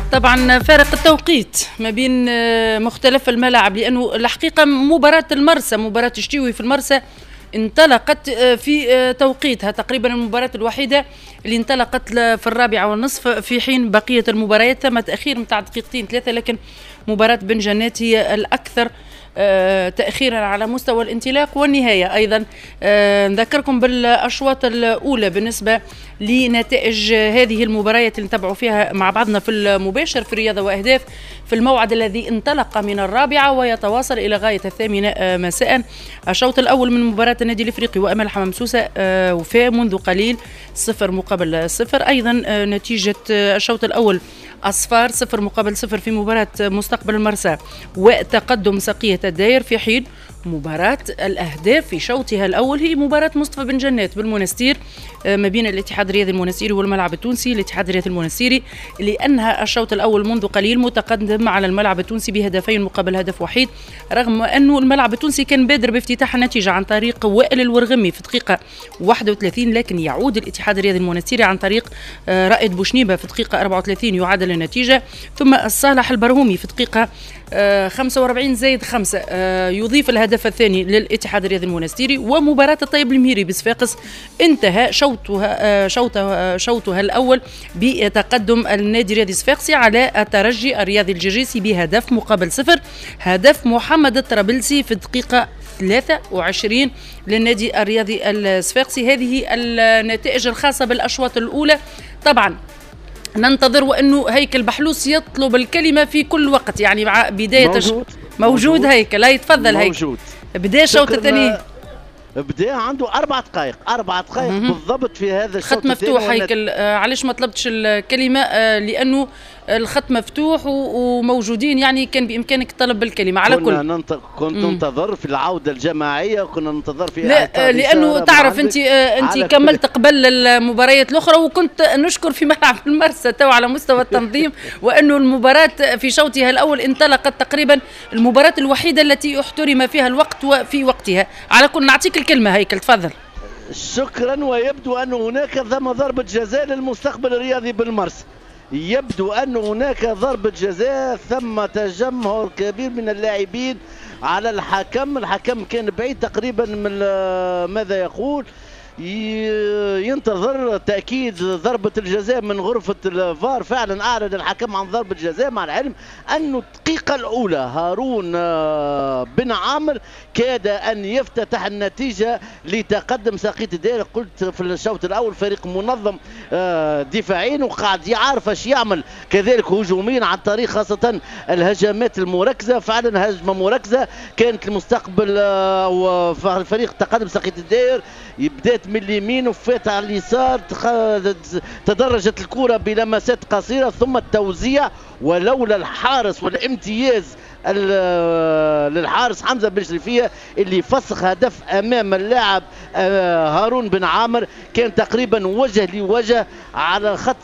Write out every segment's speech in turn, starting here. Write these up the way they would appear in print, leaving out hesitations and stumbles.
طبعا فارق التوقيت ما بين مختلف الملاعب، لأنه الحقيقة مباراة المرسى، مباراة شتيوي في المرسى انطلقت في توقيتها، تقريبا المباراة الوحيدة اللي انطلقت في 4:30، في حين بقية المباريات ثم تأخير متاع دقيقتين ثلاثة، لكن مباراة بن جنات هي الأكثر تأخيرا على مستوى الانطلاق والنهاية. أيضا نذكركم بالأشواط الأولى بالنسبة لنتائج هذه المباريات اللي نتابعوا فيها مع بعضنا في المباشر في رياضة وأهداف في الموعد الذي انطلق من 4 ويتواصل إلى غاية 8 مساء. الشوط الأول من مباراة النادي الإفريقي وأمل حمام سوسة وفاء منذ قليل 0-0. أيضا نتيجة الشوط الأول أصفار 0-0 في مباراة مستقبل المرسى وتقدم سقية الداير، في حين مباراة الأهداف في شوطها الأول هي مباراة مصطفى بن جنات بالمنستير ما بين الاتحاد الرياضي المنستيري والملعب التونسي. الاتحاد الرياضي المنستيري لأنها الشوط الأول منذ قليل متقدم على الملعب التونسي بهدفين مقابل هدف وحيد، رغم أنه الملعب التونسي كان بادر بافتتاح النتيجة عن طريق وائل الورغمي في دقيقة 31، لكن يعود الاتحاد الرياضي المنستيري عن طريق رائد بوشنيبة في دقيقة 34 يعادل النتيجة، ثم الصالح البرهومي في دقيقة 45+5 يضيف الهدف الثاني للاتحاد الرياضي المنستيري. ومباراة الطيب المهيري بصفاقس انتهى شوطها الأول بتقدم النادي الرياضي صفاقسي على الترجي الرياضي الجريسي بهدف مقابل 0، هدف محمد الطرابلسي في الدقيقة 23 للنادي الرياضي الصفاقسي. هذه النتائج الخاصة بالأشواط الأولى. طبعا ننتظر وأنه هيكل بحلوس يطلب الكلمة في كل وقت، يعني مع بداية موجود هيكل. لا يتفضل هيكل. بداية الشوط الثاني، بدأ عنده 4 دقائق بالضبط في هذا الشوط. خط مفتوح هيكل. علاش ما طلبتش الكلمة؟ لأنه الخط مفتوح وموجودين، يعني كان بإمكانك طلب الكلمة. على كل كنت ننتظر في العودة الجماعية، كنا ننتظر في لأنه تعرف أنت كملت قبل المباريات الأخرى، وكنت نشكر في ملعب المرسى تو على مستوى التنظيم وأنه المباراة في شوطها الأول انطلقت تقريبا المباراة الوحيدة التي احترم فيها الوقت وفي وقتها. على كل نعطيك الكلمة هيكل، تفضل. شكرا. ويبدو أن هناك ثم ضربة جزاء للمستقبل الرياضي بالمرسى، يبدو أن هناك ضربة جزاء، ثم تجمهر كبير من اللاعبين على الحكم كان بعيد تقريبا من ماذا يقول، ينتظر تأكيد ضربة الجزاء من غرفة الفار. فعلا أعلن الحكم عن ضربة جزاء، مع العلم أن الدقيقة الأولى هارون بن عامر كاد أن يفتتح النتيجة لتقدم ساقية الدائرة. قلت في الشوط الأول فريق منظم دفاعيا وقاعد يعرف ايش يعمل كذلك هجوميا عن طريق خاصة الهجمات المركزة. فعلا هجمة مركزة كانت المستقبل وفريق تقدم ساقية الدائرة، بدات من اليمين وفات على اليسار، تدرجت الكرة بلمسات قصيرة ثم التوزيع، ولولا الحارس والامتياز للحارس حمزة بن شريفية اللي فسخ هدف امام اللاعب هارون بن عامر، كان تقريبا وجه لوجه على خط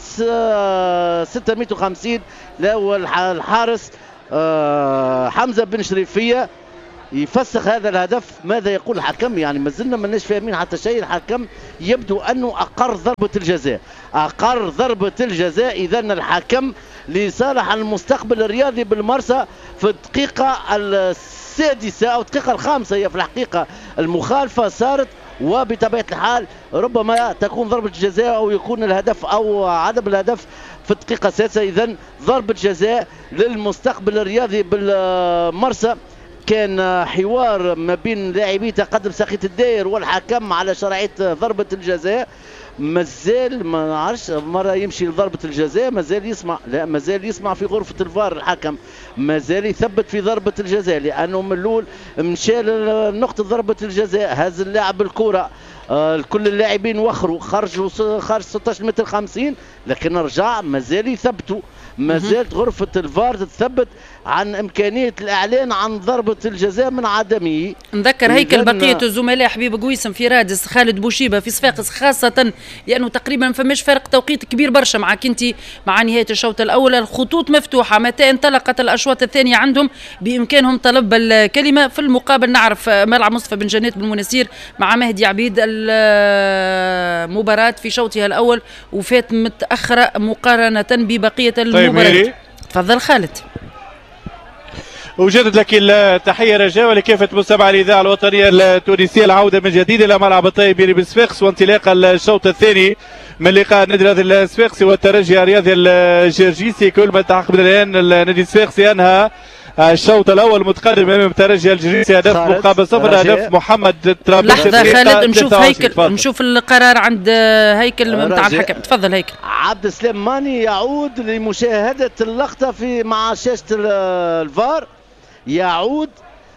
650 الحارس حمزة بن شريفية يفسخ هذا الهدف. ماذا يقول الحكم؟ يعني ما زلنا ماناش فاهمين حتى شيء. الحكم يبدو انه اقر ضربة الجزاء. اذا الحكم لصالح المستقبل الرياضي بالمرسى في الدقيقة 6 أو الدقيقة 5 هي في الحقيقة المخالفة صارت، وبطبيعة الحال ربما تكون ضربة جزاء أو يكون الهدف أو عدم الهدف في الدقيقة 6. إذن ضربة جزاء للمستقبل الرياضي بالمرسى. كان حوار ما بين لاعبي تقدم ساقية الدائر والحكم على شرعية ضربة الجزاء. مازال ما نعرفش مرة يمشي لضربة الجزاء، مازال يسمع في غرفة الفار. الحكم مازال يثبت في ضربة الجزاء، لأنه من الأول مشى لنقطة ضربة الجزاء، هز اللاعب الكرة، كل اللاعبين وخروا خرج 16 متر 50، لكن رجع مازال يثبتوا. ما زالت غرفة الفار تثبت عن إمكانية الإعلان عن ضربة الجزاء من عدمه. نذكر هيكل بقية الزملاء حبيب قويسم في رادس، خالد بوشيبة في صفاقس، خاصة لأنه تقريبا فماش فرق توقيت كبير برشا معك انت مع نهاية الشوط الأول. الخطوط مفتوحة، متى انطلقت الأشواط الثانية عندهم بإمكانهم طلب الكلمة. في المقابل نعرف ملعب مصطفى بن جنات بالمنستير مع مهدي عبيد المباراة في شوطها الأول وفات متأخرة مقارنة ببقية المباراة. تفضل خالد. وجدت لك التحيه رجاء ولكافه مستمعي الاذاعه الوطنيه التونسيه. العوده من جديد الى ملعب الطيب بن صفاقس وانطلاق الشوط الثاني من لقاء النادي الرياضي الصفاقسي والترجي الرياضي الجرجيسي. كل ما تحقق من الان النادي الصفاقسي انهى الشوط الاول متقدم امام الترجي الجرجيسي هدف مقابل صفر. هدف محمد طرابلسي. لحظه خالد نشوف هيكل، نشوف القرار عند هيكل نتاع الحكم. تفضل هيكل. عبد السلام ماني يعود لمشاهده اللقطه في مع شاشه الفار. يعود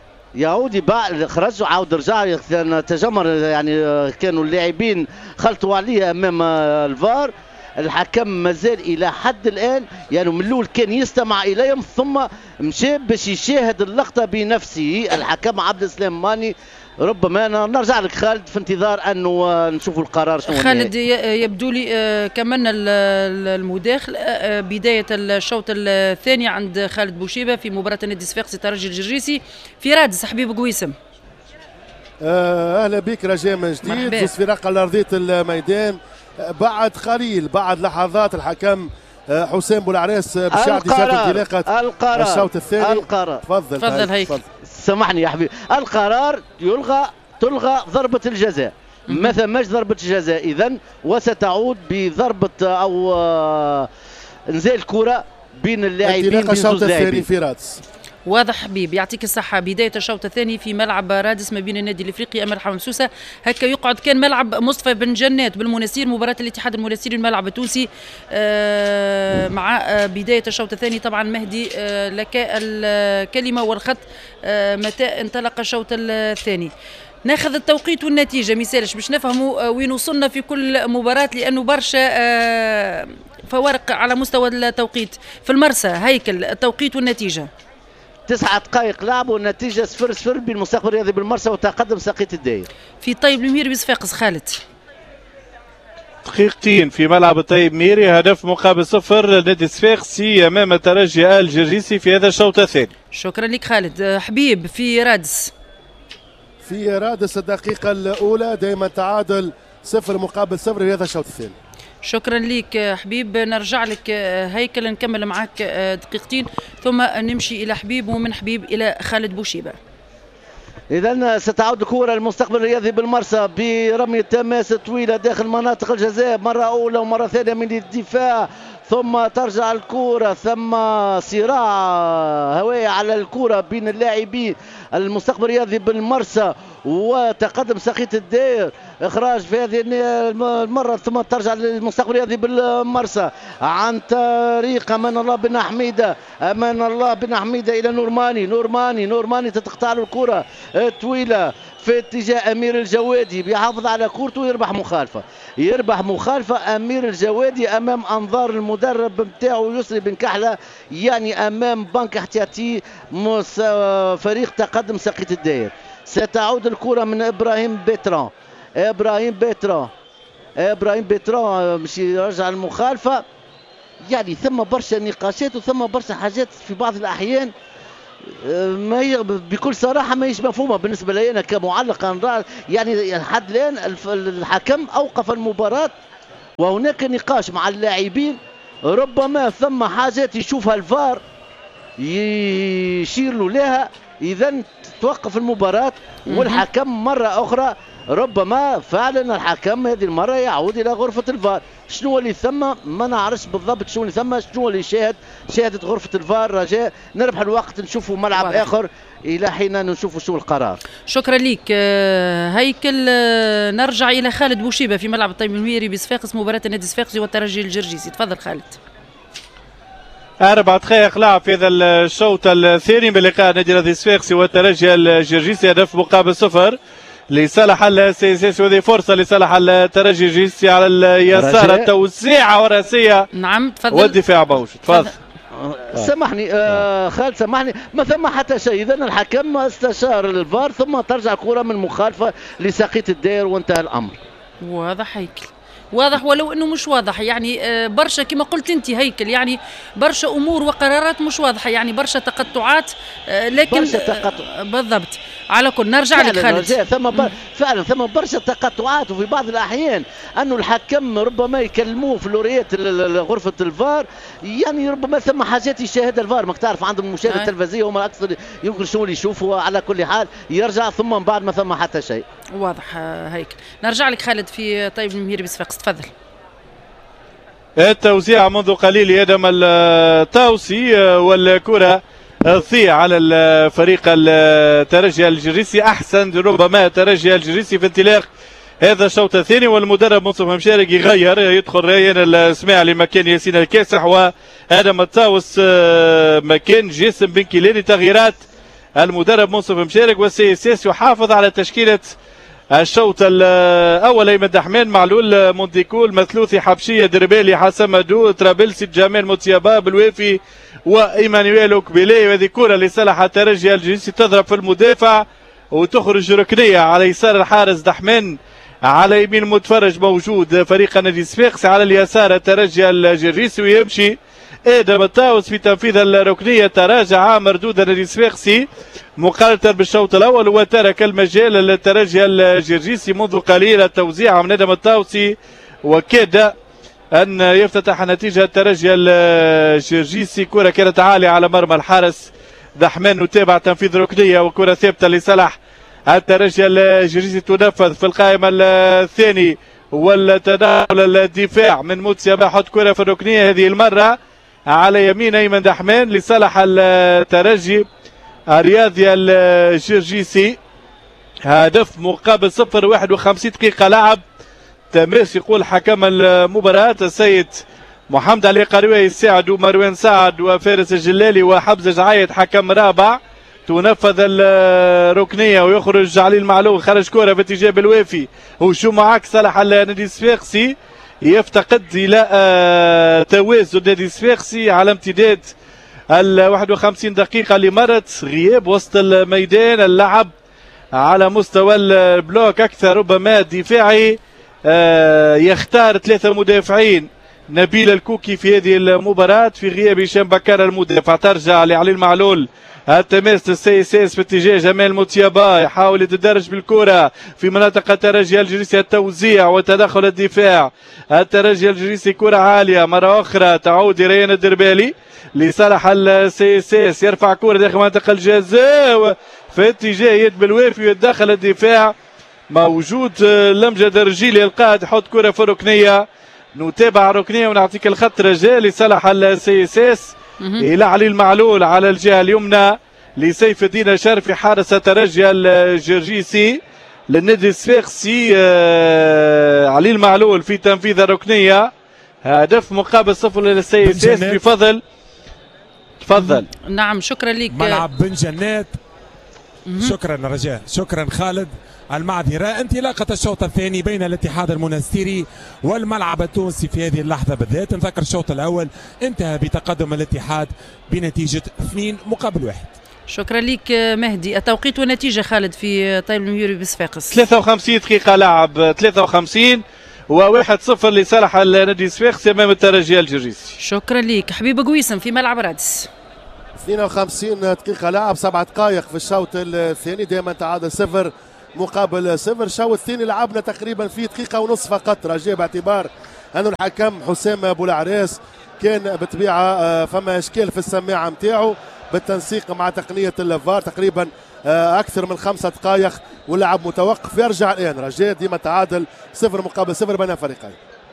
خرج وعاود رجع تجمر، يعني كانوا اللاعبين خلطوا عليه امام الفار. الحكم مازال الى حد الان يعني من الاول كان يستمع اليهم ثم مشى باش يشاهد اللقطه بنفسه. الحكم عبد السلام ماني. ربما نرجع لك خالد في انتظار انه نشوفوا القرار شنو. خالد يبدو لي كملنا المداخل بدايه الشوط الثاني عند خالد بوشيبه في مباراه النادي الصفاقسي الترجي الجرجيسي في رادس. حبيب قويسم اهلا بك رجاء من جديد. في صفاق على ارضيه الميدان بعد قليل، بعد لحظات الحكم حسام بولعراس باش يعطي شرط انطلاقه الشوط الثاني. تفضل هيك. سامحني يا حبيبي. القرار تلغى ضربة الجزاء. ما ثماش ضربة جزاء إذا، وستعود بضربة أو انزال كرة بين اللاعبين بين الشوط الثاني في رادس. واضح حبيب، يعطيك الصحة. بداية الشوط الثاني في ملعب رادس ما بين النادي الافريقي امل حمام سوسة. هكا يقعد كان ملعب مصطفى بن جنات بالمناسير، مباراة الاتحاد المناسير الملعب التونسي. مع بداية الشوط الثاني طبعا مهدي لك الكلمة والخط متى انطلق الشوط الثاني. ناخذ التوقيت والنتيجة مثالش باش نفهموا وين وصلنا في كل مباراة، لأنه برشا فوارق على مستوى التوقيت. في المرسى هيكل التوقيت والنتيجة 9 دقائق لعب والنتيجة 0-0 بين المستقبل الرياضي بالمرسى وتقدم ساقية الداير. في طيب الميري بصفاقس خالد دقيقتين في ملعب الطيب ميري، هدف مقابل صفر النادي الصفاقسي امام الترجي الجرجيسي في هذا الشوط الثاني. شكرا لك خالد. حبيب في رادس. في رادس الدقيقة الأولى دائما تعادل 0-0 في هذا الشوط الثاني. شكرا لك حبيب. نرجع لك هيكل نكمل معك دقيقتين ثم نمشي إلى حبيب ومن حبيب إلى خالد بوشيبة. إذا ستعود الكرة المستقبل الرياضي بالمرسى برمية تماس طويلة داخل مناطق الجزاء، مرة أولى ومرة ثانية من الدفاع، ثم ترجع الكرة، ثم صراع هوائي على الكرة بين اللاعبين المستقبل الرياضي بالمرسى وتقدم ساقية الدير. اخراج في هذه المره ثم ترجع للمستقبل الرياضي بالمرسى عن طريق امان الله بن حميده، امان الله بن حميده الى نورماني تتقطع له الكره طويله في اتجاه امير الجوادي، بيحافظ على كورته يربح مخالفه امير الجوادي امام انظار المدرب نتاعو يسري بن كحله، يعني امام بنك احتياطي فريق تقدم ساقية الداير. ستعود الكره من ابراهيم بيتران مش يرجع المخالفه. يعني ثم برشا نقاشات وثم برشا حاجات في بعض الاحيان ما بكل صراحه ما هيش مفهومه بالنسبه لي انا كمعلق. يعني لحد الان الحكم اوقف المباراه وهناك نقاش مع اللاعبين، ربما ثم حاجات يشوفها الفار يشير له لها، اذا توقف المباراه والحكم مره اخرى ربما فعلا الحكم هذه المره يعود الى غرفه الفار. شنو اللي ثم ما نعرفش بالضبط شنو اللي ثم، شنو اللي شاهدت غرفه الفار. رجاء نربح الوقت نشوفوا ملعب اخر الى حين نشوفوا شو القرار. شكرا لك هيكل. نرجع الى خالد بوشيبه في ملعب الطيب الميري بصفاقس، مباراه النادي الصفاقسي والترجي الجرجيسي. تفضل خالد. 4 دقائق لعب في هذا الشوط الثاني من لقاء النادي الرياضي الصفاقسي والترجي الجرجيسي، هدف مقابل صفر لصالح السياسي، وهذه فرصه لصالح الترجي الجرجيسي على اليسار، التوسيعه والراسيه. نعم تفضل. والدفاع موجود. تفضل. سامحني خالد، سامحني ما ثم حتى شيء. اذا الحكم استشار الفار ثم ترجع الكره من مخالفه لساقية الداير وانتهى الامر. واضح هيكل، واضح ولو انه مش واضح، يعني برشا كما قلت انت هيكل، يعني برشا امور وقرارات مش واضحه، يعني برشا تقطعات، لكن برشا تقطع بالضبط. على كل نرجع لك خالد. فعلا ثم برشا تقطعات، وفي بعض الاحيان انه الحكم ربما يكلموه في لوريات غرفه الفار، يعني ربما ثم حاجات يشاهدها الفار، ما تعرف عندهم المشاهده التلفزيونيه هما اكثر يمكن شنو اللي يشوفوا. على كل حال يرجع ثم من بعد ما ثم حتى شيء واضح. هيك نرجع لك خالد في طيب المهيري بصفاقس، تفضل. التوزيع منذ قليل يدم التاوسي والكرة تضيع على الفريق الترجي الجريسي. احسن ربما الترجي الجريسي في انطلاق هذا الشوط الثاني، والمدرب منصف مشارك يغير، يدخل ريان الاسماعيلي مكان ياسين الكاسح وادم التاوس مكان جاسم بن كيلاني. تغييرات المدرب منصف مشارك، والسي اس اس يحافظ على تشكيله الشوط الاول. ايمن دحمان، معلول، مونديكول، مثلوثي، حبشيه، دربالي، حسن مدو، ترابلسي، جمال موتيابا، بالوافي وايمانويل اوكبيلي. وهذه كره لصالح الترجي الجنسي تضرب في المدافع وتخرج ركنيه على يسار الحارس دحمان، على يمين المتفرج موجود فريق نادي صفاقس، على اليسار الترجي الجريسي ويمشي ادم التاوس في تنفيذ الركنيه. تراجع مردود نادي صفاقسي مقارنه بالشوط الاول، وترك المجال للترجي الجرجيسي منذ قليل. التوزيع من ادم التاوسي وكاد ان يفتتح نتيجه الترجي الجرجيسي. كره كانت عاليه على مرمى الحارس دحمان، وتابع تنفيذ ركنيه وكره ثابته لصالح الترجي الجرجيسي تنفذ في القائمه الثاني. والتداخل الدفاع من موتسيا، حط كره في الركنيه هذه المره على يمين ايمن دحمان لصالح الترجي الرياضي الجرجيسي. هدف مقابل 0. 51 دقيقه لعب تماس. يقول حكم المباراه السيد محمد علي قروي يساعد مروان سعد وفارس الجلالي وحمزه جعيد حكم رابع. تنفذ الركنيه ويخرج علي المعلول، خرج كره في اتجاه بالوافي، هجوم عكس صالح النادي الصفاقسي، يفتقد الى توازن نادي الصفاقسي على امتداد ال 51 دقيقه اللي مرت. غياب وسط الميدان، اللعب على مستوى البلوك اكثر ربما دفاعي، يختار 3 مدافعين. نبيل الكوكي في هذه المباراة في غياب هشام بكر المدافع. ترجع لعلي المعلول، التماس للسي اس اس في اتجاه جمال موتيابا، يحاول يتدرج بالكرة في مناطق الترجي الجريسي. التوزيع وتدخل الدفاع الترجي الجريسي، كرة عالية مرة أخرى تعود ريان الدربالي لصالح السي اس اس، يرفع كرة داخل منطقة الجزاء في اتجاه يد بالوافي ويتدخل الدفاع. موجود لمجد الرجيلي القائد يحط كرة في الركنية. نتابع ركنيه ونعطيك الخط رجاء لصالح السي اس اس الى علي المعلول على الجهه اليمنى لسيف الدين الشرفي حارس الترجي الجرجيسي للنادي الصفاقسي. علي المعلول في تنفيذ الركنيه. هدف مقابل 0 للسي اس اس بفضل. تفضل. نعم شكرا لك. ملعب بن جنات. شكرا رجاء، شكرا خالد. المعذرة، انطلاقة الشوط الثاني بين الاتحاد المنستيري والملعب التونسي في هذه اللحظة بالذات. نذكر الشوط الأول انتهى بتقدم الاتحاد بنتيجة 2-1. شكرا لك مهدي. التوقيت والنتيجة خالد في طيب المهيري بصفاقس. 53 دقيقة لعب، 53 و1-0 لصالح النادي صفاقس امام الترجي الجرجيسي. شكرا لك. حبيب قويسم في ملعب رادس. 52 دقيقة لعب، 7 دقائق في الشوط الثاني، دائما تعادل 0 مقابل 0. الشوط الثاني لعبنا تقريبا في دقيقة ونصف فقط رجاء، باعتبار أن الحكم حسام بولعراس كان بالطبيعة فما إشكال في السماعة نتاعو بالتنسيق مع تقنية الفار، تقريبا أكثر من 5 دقائق واللعب متوقف. يرجع الآن رجاء ديما تعادل 0 مقابل 0 بين الفريقين.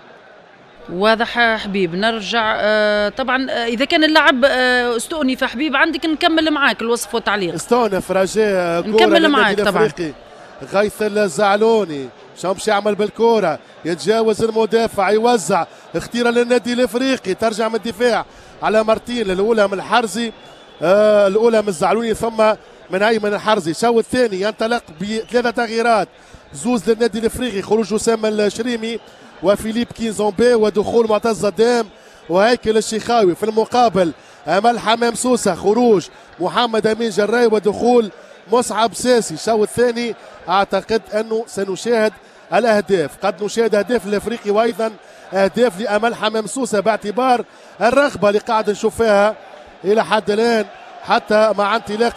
واضح حبيب. نرجع طبعا اذا كان اللعب استؤنف حبيب عندك نكمل معاك الوصف والتعليق. استؤنف رجاء، نكمل معاك طبعا. غيث الزعلوني شو باش يعمل بالكوره، يتجاوز المدافع، يوزع اختيار للنادي الافريقي، ترجع من الدفاع على مارتين، الاولى من الحرزي الاولى من الزعلوني ثم من ايمن الحرزي. الشوط الثاني ينطلق ب3 تغييرات، زوز للنادي الافريقي، خروج اسامه الشريمي وفيليب كينزومبي ودخول معتز الدام وهيكل الشيخاوي. في المقابل امل حمام سوسه، خروج محمد امين جراي ودخول مصعب ساسي. الشوط الثاني اعتقد انه سنشاهد الاهداف، قد نشاهد اهداف الافريقي وايضا اهداف لامل حمام سوسه، باعتبار الرغبه اللي قاعد نشوفها الى حد الان حتى مع انطلاقه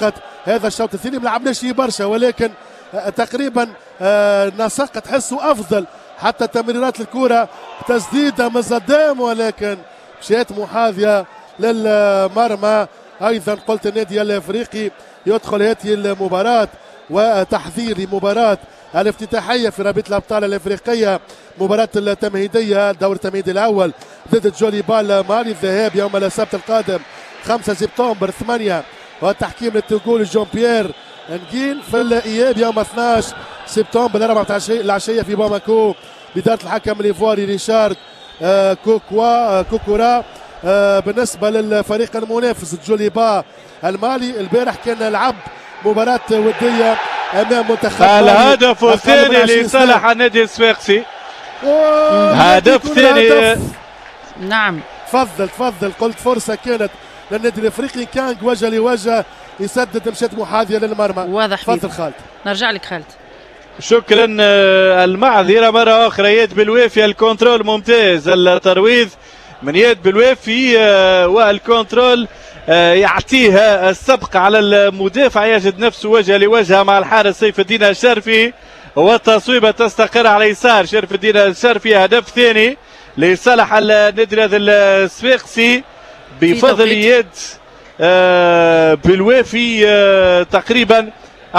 هذا الشوط الثاني ما لعبناش برشا، ولكن تقريبا نسق تحسوا افضل، حتى تمريرات الكره تسديده من صدام ولكن مشات محاذيه للمرمى. ايضا قلت النادي الافريقي يدخل هذه المباراه وتحذير لمباراه الافتتاحيه في رابطه الابطال الافريقيه، مباراه التمهيديه الدور التمهيدي الاول ضد جوليبال مالي، الذهاب يوم السبت القادم 5 سبتمبر 8 والتحكيم للتوغول جون بيير نجين، في الاياب يوم 12 سبتمبر 4 العشيه في باماكو بدايه الحكم الايفواري ريشارد كوكورا. بالنسبه للفريق المنافس جوليبا المالي البارح كان لعب مباراه وديه امام منتخب الهدف الثاني لصالح النادي الصفاقسي، هدف ثاني. نعم تفضل قلت فرصه كانت للنادي الافريقي، كان وجه لوجه يسدد، مشات محاذيه للمرمى. واضح. تفضل خالد. نرجع لك خالد. شكرا. المعذره مره اخرى يد بالوافي، الكنترول ممتاز، الترويض من يد بالوافي والكنترول يعطيها السبق على المدافع، يجد نفسه وجه لوجه مع الحارس سيف الدين الشرفي، والتصويبه تستقر على يسار شرف الدين الشرفي. هدف ثاني لصالح النادي الصفاقسي بفضل يد بالوافي. تقريبا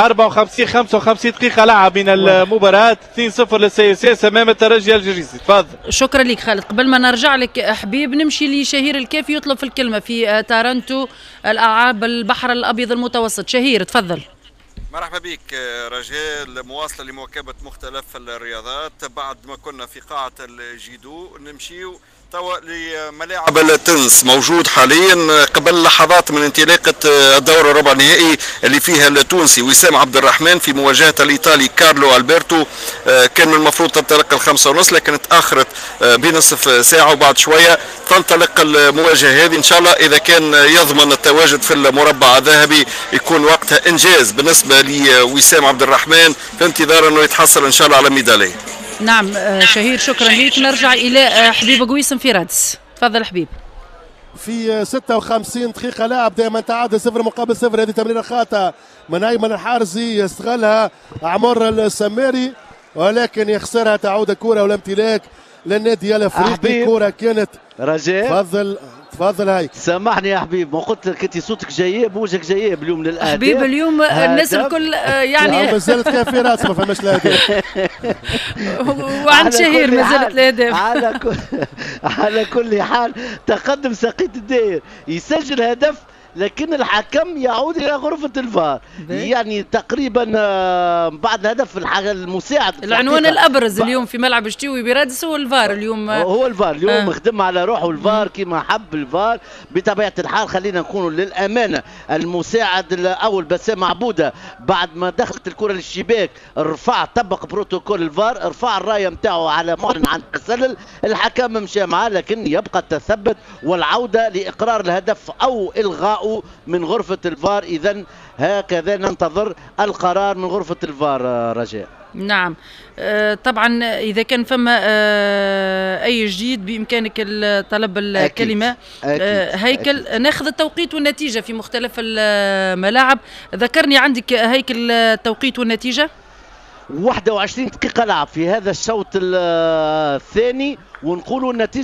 54-55 دقيقة لعب من المباراة، 2-0 للسي اس اس امام الترجي الجريسي. تفضل. شكرا لك خالد. قبل ما نرجع لك حبيب نمشي لشهير الكافي يطلب في الكلمة في تارنتو الألعاب البحر الأبيض المتوسط. شهير تفضل. مرحبا بك رجاء، مواصلة لمواكبة مختلف الرياضات. بعد ما كنا في قاعة الجيدو نمشيو توا لملاعب التنس، موجود حاليا قبل لحظات من انطلاقة الدور الربع النهائي اللي فيها التونسي وسام عبد الرحمن في مواجهة الإيطالي كارلو ألبرتو. كان من المفروض تنطلق 5:30 لكن تأخرت بنصف ساعة، وبعد شوية تنطلق المواجهة هذه إن شاء الله. إذا كان يضمن التواجد في المربع الذهبي يكون وقتها إنجاز بالنسبة لوسام عبد الرحمن، في انتظار أنه يتحصل إن شاء الله على ميدالية. نعم شهير شكرا لك. نرجع إلى حبيب قويسم في رادس. تفضل حبيب. في 56 دقيقة لعب دائما تعادل 0-0. هذه تمريرة خاطئة من أيمن الحارزي يستغلها عمر السماري ولكن يخسرها، تعود كرة والامتلاك للنادي الافريقي. كرة كانت رجاء. تفضل هاي. سامحني يا حبيب، ما قلت لك انت صوتك جياب وجهك جياب اليوم للاهداف. حبيب اليوم الناس الكل يعني مازالت كان في راس ما فماش الاهداف وعند شهير مازالت الاهداف. على كل حال تقدم سقيط الداير يسجل هدف، لكن الحكم يعود الى غرفه الفار. يعني تقريبا بعد الهدف المساعد العنوان الابرز اليوم في ملعب شتيوي برادس هو الفار. اليوم هو الفار اليوم خدم على روحه الفار كما حب الفار بطبيعه الحال. خلينا نكون للامانه المساعد الاول بسام عبوده بعد ما دخلت الكره للشباك طبق بروتوكول الفار، رفع الرايه نتاعو على معلن عن التسلل، الحكم مشى معاه، لكن يبقى التثبت والعوده لاقرار الهدف او الغاء من غرفة الفار. إذن هكذا ننتظر القرار من غرفة الفار. رجاء. نعم طبعا إذا كان فما أي جديد بإمكانك طلب الكلمة. هيكل ناخذ التوقيت والنتيجة في مختلف الملاعب. ذكرني عندك هيكل التوقيت والنتيجة. 21 دقيقة لعب في هذا الشوط الثاني ونقولوا النتيجة